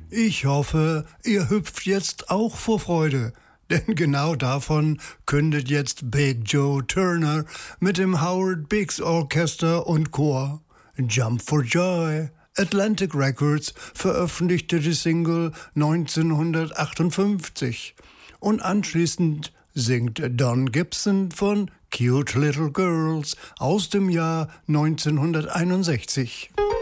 Ich hoffe, ihr hüpft jetzt auch vor Freude, denn genau davon kündet jetzt Big Joe Turner mit dem Howard Biggs Orchester und Chor Jump for Joy. Atlantic Records veröffentlichte die Single 1958 und anschließend singt Don Gibson von Cute Little Girls aus dem Jahr 1961.